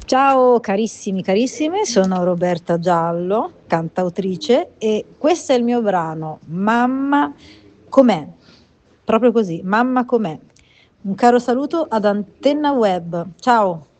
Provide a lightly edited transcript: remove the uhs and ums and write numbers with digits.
Ciao carissimi, carissime, sono Roberta Giallo, cantautrice e questo è il mio brano, Mamma com'è, proprio così, Mamma com'è. Un caro saluto ad Antenna Web, ciao!